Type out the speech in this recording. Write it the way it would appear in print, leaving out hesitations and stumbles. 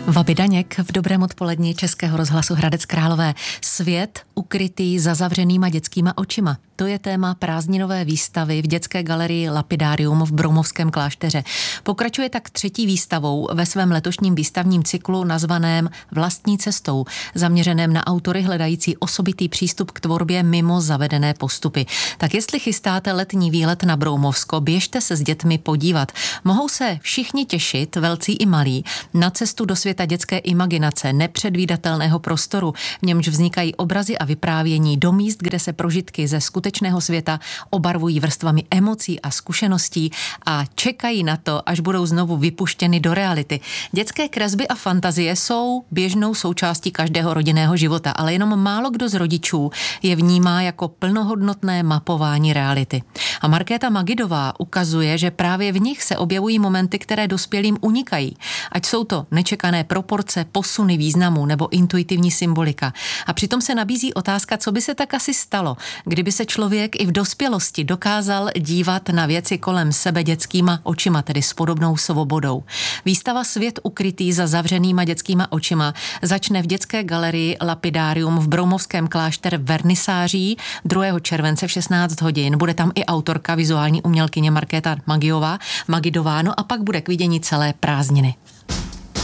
Vaby Daněk v dobrém odpolední Českého rozhlasu Hradec Králové. Svět ukrytý za zavřenýma dětskýma očima. To je téma prázdninové výstavy v dětské galerii Lapidárium v Broumovském klášteře. Pokračuje tak třetí výstavou ve svém letošním výstavním cyklu nazvaném Vlastní cestou, zaměřeném na autory hledající osobitý přístup k tvorbě mimo zavedené postupy. Tak jestli chystáte letní výlet na Broumovsko, běžte se s dětmi podívat. Mohou se všichni těšit, velcí i malí, na cestu do světa dětské imaginace, nepředvídatelného prostoru, v němž vznikají obrazy a vyprávění do míst, kde se prožitky ze skutečného světa obarvují vrstvami emocí a zkušeností a čekají na to, až budou znovu vypuštěny do reality. Dětské kresby a fantazie jsou běžnou součástí každého rodinného života, ale jenom málo kdo z rodičů je vnímá jako plnohodnotné mapování reality. A Markéta Magidová ukazuje, že právě v nich se objevují momenty, které dospělým unikají. Ať jsou to nečekané proporce, posuny významu nebo intuitivní symbolika. A přitom se nabízí otázka, co by se tak asi stalo, kdyby se člověk i v dospělosti dokázal dívat na věci kolem sebe dětskýma očima, tedy s podobnou svobodou. Výstava Svět ukrytý za zavřenýma dětskýma očima začne v dětské galerii Lapidárium v Broumovském klášteře vernisáří 2. července v 16 hodin. Bude tam i autorka, vizuální umělkyně Markéta Magidová, no a pak bude k vidění celé prázdniny.